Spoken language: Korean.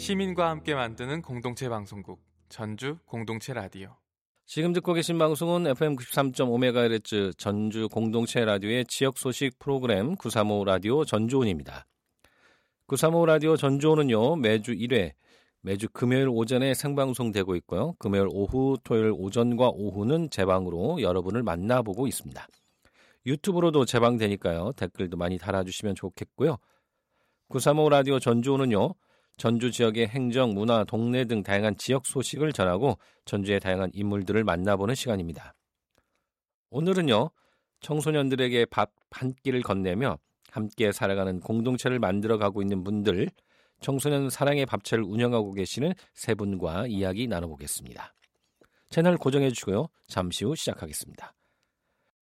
시민과 함께 만드는 공동체 방송국 전주 공동체 라디오. 지금 듣고 계신 방송은 FM 93.5MHz 전주 공동체 라디오의 지역 소식 프로그램 935 라디오 전주온입니다. 935 라디오 전주온은요, 매주 1회, 매주 금요일 오전에 생방송되고 있고요. 금요일 오후, 토요일 오전과 오후는 재방으로 여러분을 만나보고 있습니다. 유튜브로도 재방되니까요. 댓글도 많이 달아주시면 좋겠고요. 935 라디오 전주온은요, 전주 지역의 행정, 문화, 동네 등 다양한 지역 소식을 전하고 전주의 다양한 인물들을 만나보는 시간입니다. 오늘은요, 청소년들에게 밥 한 끼를 건네며 함께 살아가는 공동체를 만들어가고 있는 분들, 청소년 사랑의 밥채를 운영하고 계시는 세 분과 이야기 나눠보겠습니다. 채널 고정해 주시고요. 잠시 후 시작하겠습니다.